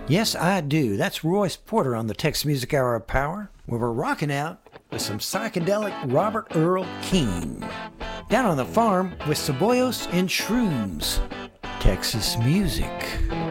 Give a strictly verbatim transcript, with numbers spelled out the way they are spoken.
Yes, I do. That's Royce Porter on the Texas Music Hour of Power, where we're rocking out with some psychedelic Robert Earl Keen. Down on the farm with Cebollos and Shrooms. Texas music.